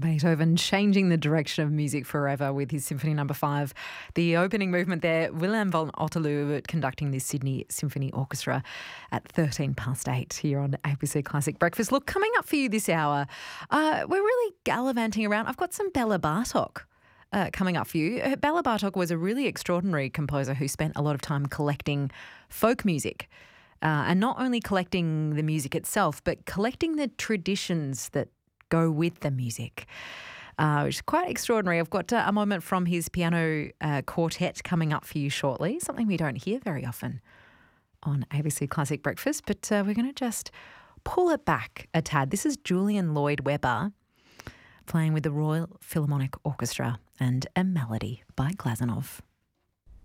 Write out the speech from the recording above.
Beethoven changing the direction of music forever with his Symphony No. 5. The opening movement there, Willem van Otterloo conducting the Sydney Symphony Orchestra at 8:13 here on ABC Classic Breakfast. Look, coming up for you this hour, we're really gallivanting around. I've got some Bela Bartok coming up for you. Bela Bartok was a really extraordinary composer who spent a lot of time collecting folk music. And not only collecting the music itself, but collecting the traditions that go with the music, which is quite extraordinary. I've got a moment from his piano quartet coming up for you shortly, something we don't hear very often on ABC Classic Breakfast, but we're going to just pull it back a tad. This is Julian Lloyd-Webber playing with the Royal Philharmonic Orchestra and A Melody by Glazunov.